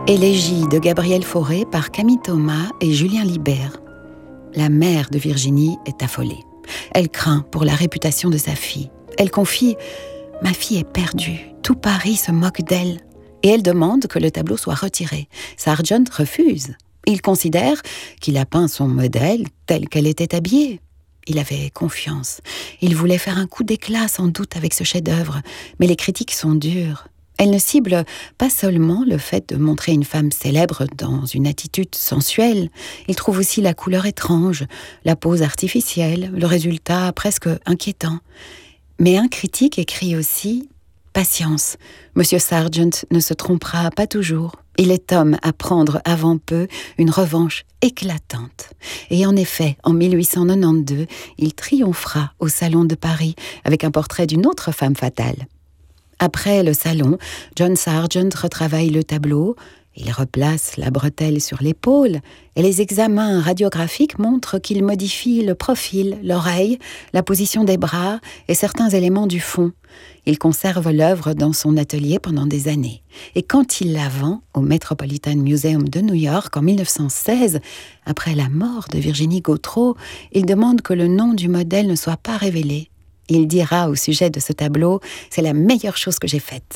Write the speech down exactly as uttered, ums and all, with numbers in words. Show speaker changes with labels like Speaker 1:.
Speaker 1: Élégie de Gabriel Fauré par Camille Thomas et Julien Libert. La mère de Virginie est affolée. Elle craint pour la réputation de sa fille. Elle confie « Ma fille est perdue, tout Paris se moque d'elle » et elle demande que le tableau soit retiré. Sargent refuse. Il considère qu'il a peint son modèle tel qu'elle était habillée. Il avait confiance. Il voulait faire un coup d'éclat sans doute avec ce chef-d'œuvre, mais les critiques sont dures. Elle ne cible pas seulement le fait de montrer une femme célèbre dans une attitude sensuelle. Il trouve aussi la couleur étrange, la pose artificielle, le résultat presque inquiétant. Mais un critique écrit aussi « Patience, Monsieur Sargent ne se trompera pas toujours. Il est homme à prendre avant peu une revanche éclatante. » Et en effet, en mille huit cent quatre-vingt-douze, il triomphera au Salon de Paris avec un portrait d'une autre femme fatale. Après le salon, John Sargent retravaille le tableau, il replace la bretelle sur l'épaule et les examens radiographiques montrent qu'il modifie le profil, l'oreille, la position des bras et certains éléments du fond. Il conserve l'œuvre dans son atelier pendant des années. Et quand il la vend au Metropolitan Museum de New York en mille neuf cent seize, après la mort de Virginie Gautreau, il demande que le nom du modèle ne soit pas révélé. Il dira au sujet de ce tableau « C'est la meilleure chose que j'ai faite ».